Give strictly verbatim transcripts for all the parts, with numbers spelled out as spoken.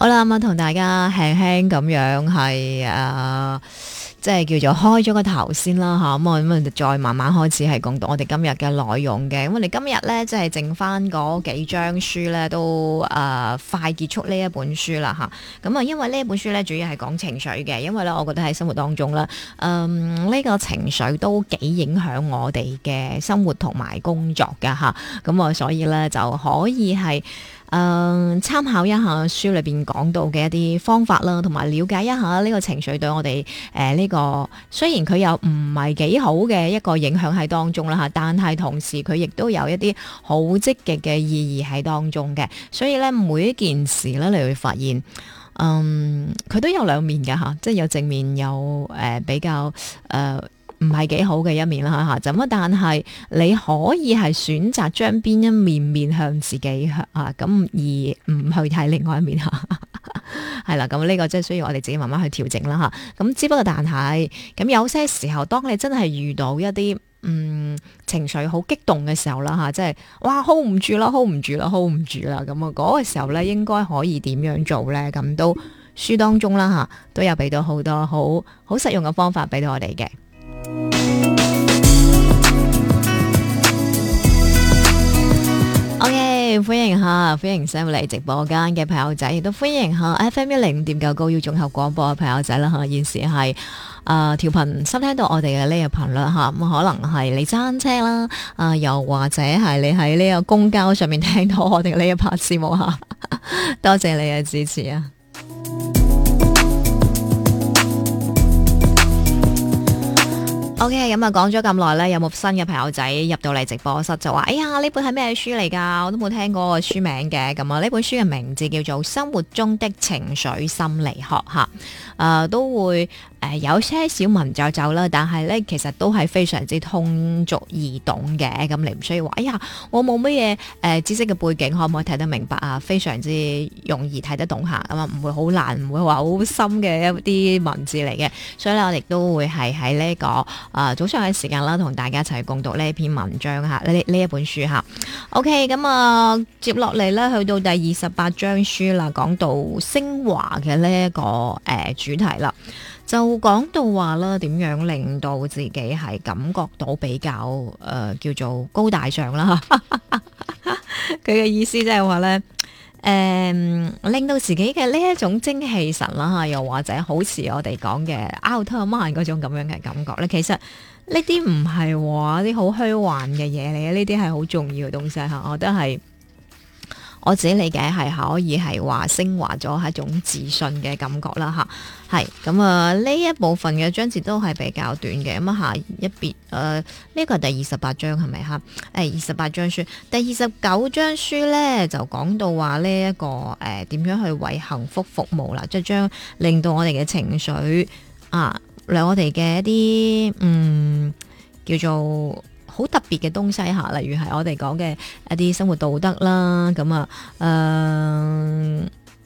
好啦，咁啊同大家輕輕咁樣係誒，即係叫做開咗個頭先啦吓，咁啊咁啊再慢慢開始係講到我哋今日嘅內容嘅。咁我哋今日咧即係剩翻嗰幾張書咧都誒、呃、快結束呢一本書啦吓。咁啊因為呢一本書咧主要係講情緒嘅，因為咧我覺得喺生活當中咧，嗯呢、呢個情緒都幾影響我哋嘅生活同埋工作噶吓。咁啊所以咧就可以係。誒、呃、參考一下書裏邊講到嘅一啲方法啦，同埋了解一下呢個情緒對我哋誒呢個雖然佢有唔係幾好嘅一個影響喺當中啦嚇，但係同時佢亦都有一啲好積極嘅意義喺當中嘅，所以咧每一件事咧你會發現，嗯佢都有兩面㗎嚇，即係有正面有誒、呃、比較誒。呃唔係幾好嘅一面啦嚇，咁啊但係你可以係選擇將邊一面面向自己啊，咁而唔去睇另外一面嚇，係啦，咁呢個即係需要我哋自己慢慢去調整啦嚇。咁只不過但係咁有些時候，當你真係遇到一啲嗯情緒好激動嘅時候啦嚇，即係哇 hold 唔住啦 hold 唔住啦 hold 唔住啦，咁啊嗰個時候咧應該可以點樣做咧？咁都書當中啦嚇都有俾到好多好好實用嘅方法俾到我哋嘅。OK，歡迎下，歡迎上嚟直播間嘅朋友仔，亦都歡迎下 F M 一零五點九高要綜合廣播嘅朋友仔啦吓。現時係誒調頻收聽到我哋嘅呢個頻率吓，咁可能係你揸車啦，啊、呃、又或者係你喺呢個公交上面聽到我哋呢一 part 節目吓，多謝你嘅支持啊！OK， 咁啊講咗咁耐咧，有冇新嘅朋友仔入到嚟直播室就話：哎呀，呢本係咩書嚟㗎？我都冇聽過個書名嘅。咁啊，呢本書嘅名字叫做《生活中的情緒心理學》嚇。誒、呃、都會誒、呃、有些小文縐縐啦，但係咧其實都係非常之通俗易懂嘅。咁你唔需要話：哎呀，我冇乜嘢誒知識嘅背景，可唔可以睇得明白啊？非常之容易睇得懂下，咁啊唔會好難，唔會話好深嘅一啲文字嚟嘅。所以咧，我哋都會係喺呢個。啊、呃，早上嘅時間啦，同大家一齊共讀呢一篇文章吓，呢呢一本書吓。OK，咁啊、呃，接落嚟咧，去到第二十八章書啦，講到升華嘅呢一個誒、呃、主題啦，就講到話啦，點樣令到自己係感覺到比較誒、呃、叫做高大上啦。佢嘅意思即係話咧。誒、嗯，令到自己嘅呢一種精氣神啦嚇，又或者好似我哋講嘅 out of mind 嗰種咁樣嘅感覺咧，其實呢啲唔係話啲好虛幻嘅嘢嚟嘅，呢啲係好重要嘅東西嚇，我覺得係。我自己理解係可以係話升華咗係一種自信嘅感覺啦吓，係咁啊呢一部分嘅章節都係比較短嘅，咁啊下一別誒呢個係第二十八章係咪吓？誒二十八章書，第二十九章書咧就講到話呢一個誒點、呃、樣去為幸福服務啦，即係將令到我哋嘅情緒啊，令我哋嘅一啲嗯叫做。好特別嘅東西嚇，例如係我哋講嘅一啲生活道德啦，咁啊，誒、呃，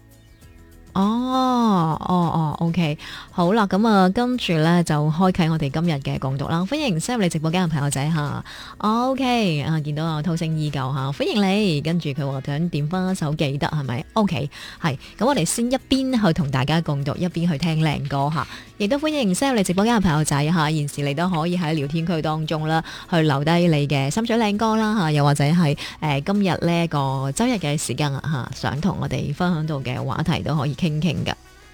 哦，哦，哦 ，OK，好啦，咁啊，跟住咧就開啟我哋今日嘅共讀啦，歡迎加入你直播間嘅朋友仔嚇 ，OK，啊，見到啊，濤聲依舊嚇，歡迎你，跟住佢話想點翻首記得係咪 ？OK，係，咁我哋先一邊去同大家共讀，一邊去聽靚歌嚇。亦都歡迎加入嚟直播間嘅朋友仔嚇，現時你都可以喺聊天區當中啦，去留低你嘅心水靚歌啦嚇，又或者係誒、呃、今日呢個週日嘅時間啊嚇，想同我哋分享到嘅話題都可以傾傾㗎。